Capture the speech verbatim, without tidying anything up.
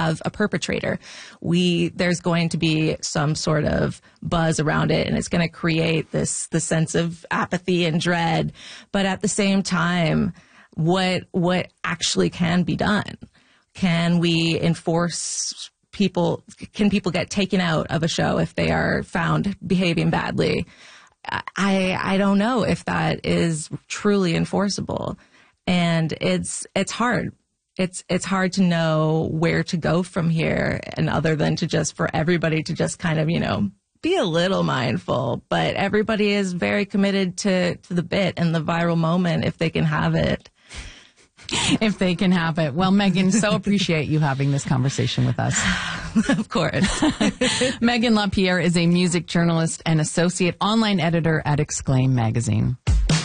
have a perpetrator. We there's going to be some sort of buzz around it, and it's going to create this the sense of apathy and dread. But at the same time, what what actually can be done? Can we enforce people? Can people get taken out of a show if they are found behaving badly? I I don't know if that is truly enforceable, and it's it's hard. It's it's hard to know where to go from here, and other than to just for everybody to just kind of, you know, be a little mindful. But everybody is very committed to to the bit and the viral moment if they can have it. If they can have it. Well, Megan, so appreciate you having this conversation with us. Of course. Megan LaPierre is a music journalist and associate online editor at Exclaim magazine.